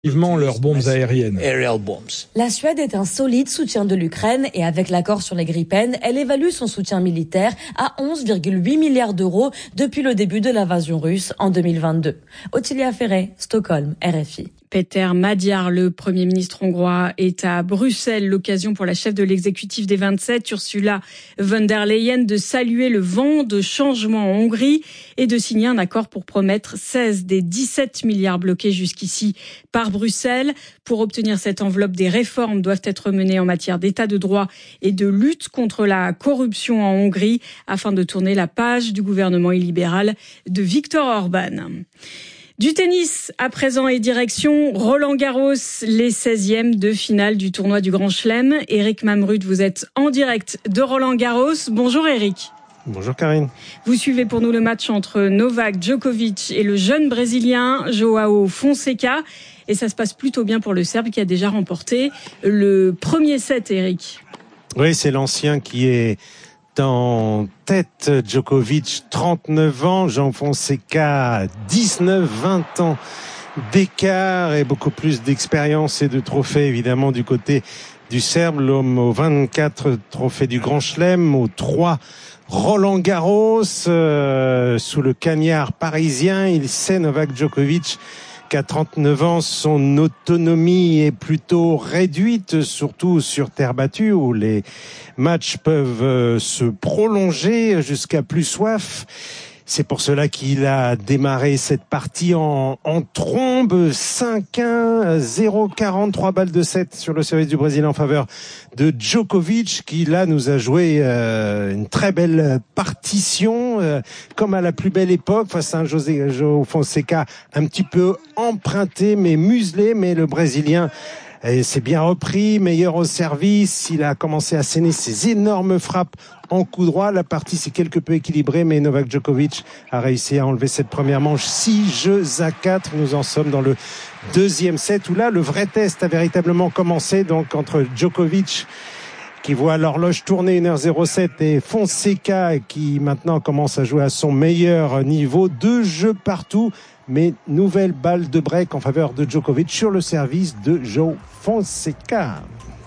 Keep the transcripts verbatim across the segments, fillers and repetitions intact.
leurs bombes aériennes. La Suède est un solide soutien de l'Ukraine et avec l'accord sur les Gripen, elle évalue son soutien militaire à onze virgule huit milliards d'euros depuis le début de l'invasion russe en deux mille vingt-deux. Ottilia Ferré, Stockholm, R F I. Péter Magyar, le Premier ministre hongrois, est à Bruxelles. L'occasion pour la chef de l'exécutif des vingt-sept, Ursula von der Leyen, de saluer le vent de changement en Hongrie et de signer un accord pour promettre seize des dix-sept milliards bloqués jusqu'ici par Bruxelles. Pour obtenir cette enveloppe, des réformes doivent être menées en matière d'état de droit et de lutte contre la corruption en Hongrie afin de tourner la page du gouvernement illibéral de Viktor Orban. Du tennis, à présent, et direction Roland-Garros, les seizièmes de finale du tournoi du Grand Chelem. Eric Mamrud, vous êtes en direct de Roland-Garros. Bonjour Eric. Bonjour Karine. Vous suivez pour nous le match entre Novak Djokovic et le jeune Brésilien João Fonseca. Et ça se passe plutôt bien pour le Serbe qui a déjà remporté le premier set, Eric. Oui, c'est l'ancien qui est en tête. Djokovic, trente-neuf ans, João Fonseca, dix-neuf, vingt ans d'écart et beaucoup plus d'expérience et de trophées évidemment du côté du Serbe. L'homme aux vingt-quatre trophées du Grand Chelem, aux trois Roland-Garros, euh, sous le cagnard parisien. Il sait, Novak Djokovic, qu'à trente-neuf ans, son autonomie est plutôt réduite, surtout sur terre battue, où les matchs peuvent se prolonger jusqu'à plus soif. C'est pour cela qu'il a démarré cette partie en, en trombe. cinq un, zéro quarante-trois balles de sept sur le service du Brésil en faveur de Djokovic, qui là nous a joué euh, une très belle partition, euh, comme à la plus belle époque, face à un José João Fonseca un petit peu emprunté mais muselé, mais le Brésilien et c'est bien repris, meilleur au service. Il a commencé à asséner ses énormes frappes en coup droit. La partie s'est quelque peu équilibrée, mais Novak Djokovic a réussi à enlever cette première manche. Six jeux à quatre. Nous en sommes dans le deuxième set, où là, le vrai test a véritablement commencé. Donc, entre Djokovic, qui voit l'horloge tourner une heure zéro sept, et Fonseca, qui maintenant commence à jouer à son meilleur niveau. Deux jeux partout. Mais nouvelle balle de break en faveur de Djokovic sur le service de João Fonseca.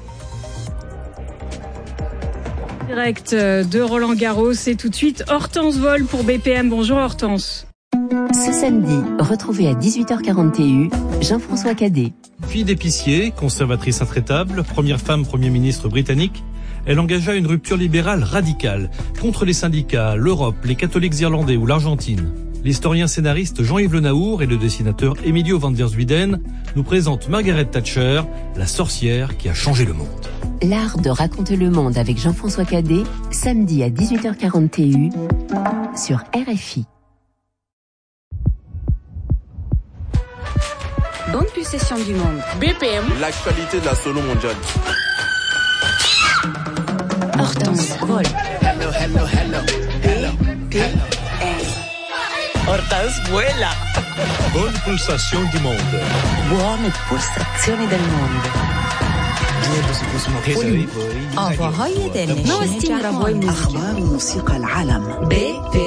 Direct de Roland-Garros et tout de suite Hortense Vol pour B P M. Bonjour Hortense. Ce samedi, retrouvez à dix-huit heures quarante et un Jean-François Cadet. Fille d'épicier, conservatrice intraitable, première femme Premier ministre britannique, elle engagea une rupture libérale radicale contre les syndicats, l'Europe, les catholiques irlandais ou l'Argentine. L'historien scénariste Jean-Yves Le Naour et le dessinateur Emilio van der Zuyden nous présentent Margaret Thatcher, la sorcière qui a changé le monde. L'art de raconter le monde avec Jean-François Cadet, samedi à dix-huit heures quarante et un sur R F I. Bonne possession du monde. B P M. L'actualité de la solo mondiale. Hortense Vol. Hello, hello, hello. Hello, B P M. Hortense vuela. Bonne pulsation du monde. Buone pulsazioni del mondo. Envoie Roy Eden. أخبار موسيقى العالم. B P